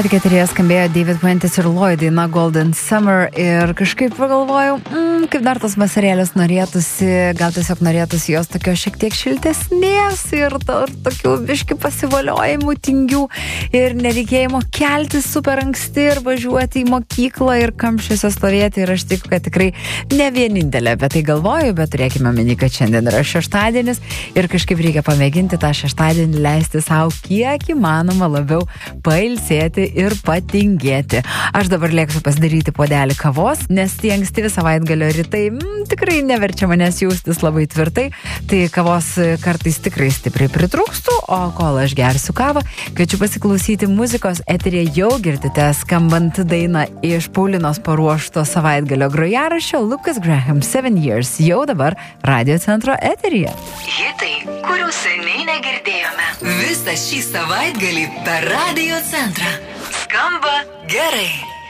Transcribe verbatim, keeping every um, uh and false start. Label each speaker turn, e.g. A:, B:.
A: Ką tik eterėje skambėjo David Fuentes ir Lloyd daina Golden Summer ir kažkaip pagalvojau, mm, kaip dar tos vasarėlės norėtųsi, gal tiesiog norėtųsi jos tokio šiek tiek šiltesnės ir, to, ir tokių biški pasivaliojimų tingių ir nereikėjimo keltis super anksti ir važiuoti į mokyklą ir kamščiuose stovėti ir aš tikiu, kad tikrai ne vienintelė apie tai galvoju, bet turėkime omeny, kad šiandien yra šeštadienis ir kažkaip reikia pamėginti tą šeštadienį leisti savo kiek įmanoma labiau pailsėti ir patingėti. Aš dabar lėksiu pasidaryti puodelį kavos, nes tie ankstyvi savaitgalio rytai mm, tikrai neverčia manęs jaustis labai tvirtai, tai kavos kartais tikrai stipriai pritrūkstu, o kol aš gersiu kavą, kviečiu pasiklausyti muzikos. Eterėje jau girdite skambant dainą iš Paulinos paruošto savaitgalio grojaraščio Lucas Graham Seven Years, jau dabar Radio Centro eterėje.
B: Hitai, kurių seniai negirdėjome. Visą šį savaitgalį per Radio Centrą. Skamba gerai.